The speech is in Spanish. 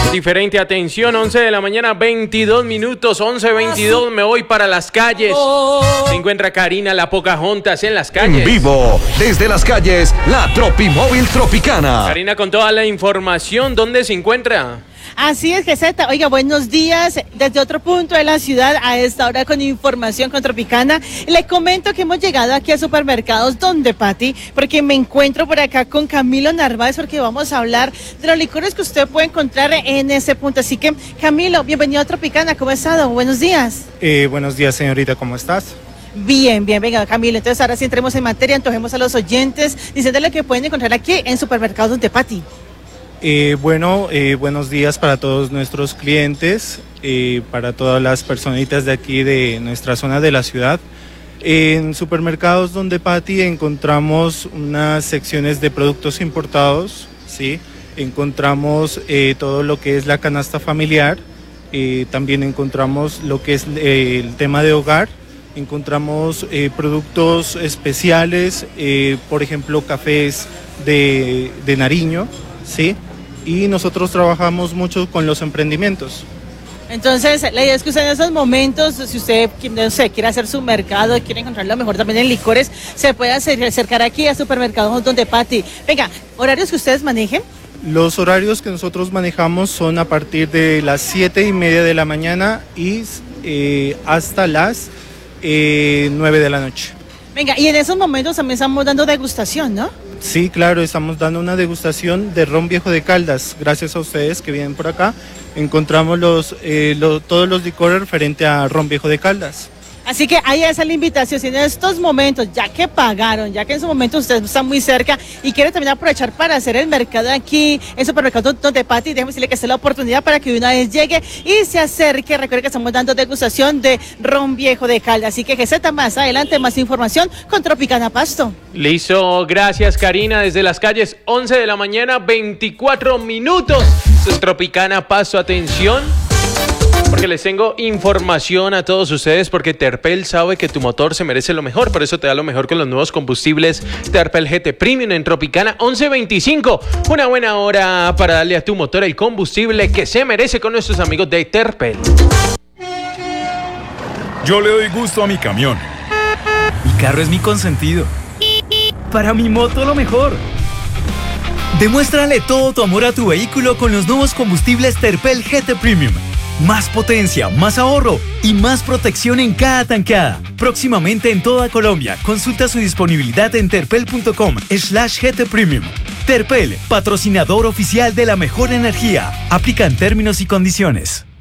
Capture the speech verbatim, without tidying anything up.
Diferente, atención, once de la mañana, veintidós minutos, once veintidós, me voy para las calles. Se encuentra Karina la Pocahontas en las calles. En vivo, desde las calles, la Tropimóvil Tropicana. Karina con toda la información, ¿dónde se encuentra? Así es, Geseta. Oiga, buenos días desde otro punto de la ciudad a esta hora con información con Tropicana. Le comento que hemos llegado aquí a Supermercados Donde Pati, porque me encuentro por acá con Camilo Narváez, porque vamos a hablar de los licores que usted puede encontrar en ese punto. Así que, Camilo, bienvenido a Tropicana. ¿Cómo ha estado? Buenos días. Eh, buenos días, señorita. ¿Cómo estás? Bien, bien, venga, Camilo. Entonces, ahora sí entremos en materia, antojemos a los oyentes, diciéndole que pueden encontrar aquí en Supermercados Donde Pati. Eh, bueno, eh, buenos días para todos nuestros clientes, eh, para todas las personitas de aquí de nuestra zona de la ciudad. En Supermercados Donde Pati encontramos unas secciones de productos importados, ¿sí? Encontramos eh, todo lo que es la canasta familiar, eh, también encontramos lo que es eh, el tema de hogar, encontramos eh, productos especiales, eh, por ejemplo, cafés de, de Nariño, ¿sí? Y nosotros trabajamos mucho con los emprendimientos. Entonces, la idea es que usted en esos momentos, si usted no sé, quiere hacer su mercado, quiere encontrar lo mejor también en licores, se puede acercar aquí a Supermercados Donde Pati. Venga, ¿horarios que ustedes manejen? Los horarios que nosotros manejamos son a partir de las siete y media de la mañana y eh, hasta las eh, nueve de la noche. Venga, y en esos momentos también estamos dando degustación, ¿no? Sí, claro, estamos dando una degustación de ron viejo de Caldas. Gracias a ustedes que vienen por acá, encontramos los, eh, lo, todos los licores referente a ron viejo de Caldas. Así que ahí esa es la invitación, si en estos momentos, ya que pagaron, ya que en su momento ustedes están muy cerca y quieren también aprovechar para hacer el mercado aquí en Supermercado Donde Pati, déjeme decirle que esta es la oportunidad para que de una vez llegue y se acerque. Recuerde que estamos dando degustación de ron viejo de Caldas, así que Geseta, más adelante más información con Tropicana Pasto. Listo, gracias Karina, desde las calles, once de la mañana, veinticuatro minutos. Esto es Tropicana Pasto, atención, porque les tengo información a todos ustedes, porque Terpel sabe que tu motor se merece lo mejor, por eso te da lo mejor con los nuevos combustibles Terpel G T Premium en Tropicana once veinticinco. Una buena hora para darle a tu motor el combustible que se merece con nuestros amigos de Terpel. Yo le doy gusto a mi camión. Mi carro es mi consentido. Para mi moto lo mejor. Demuéstrale todo tu amor a tu vehículo con los nuevos combustibles Terpel G T Premium. Más potencia, más ahorro y más protección en cada tanqueada. Próximamente en toda Colombia. Consulta su disponibilidad en terpel.com slash GT Premium. Terpel, patrocinador oficial de la mejor energía. Aplican términos y condiciones.